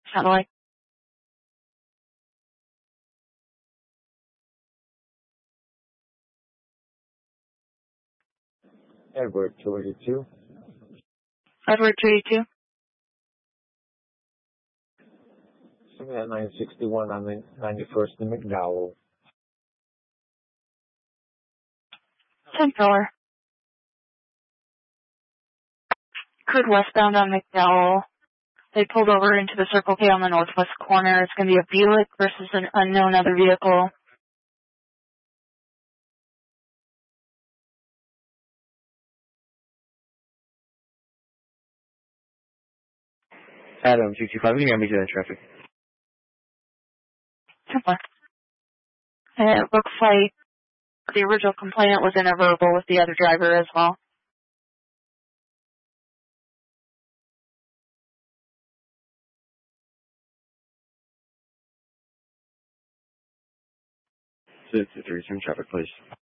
Satellite. Edward 282. Edward 282. Something at 961 on the 91st in McDowell. 10-4. Crude westbound on McDowell. They pulled over into the Circle K on the northwest corner. It's going to be a Buick versus an unknown other vehicle. Adam 225, can you hear me to that traffic? 10-4. And it looks like the original complainant was in a verbal with the other driver as well. So it's a 3 traffic, please.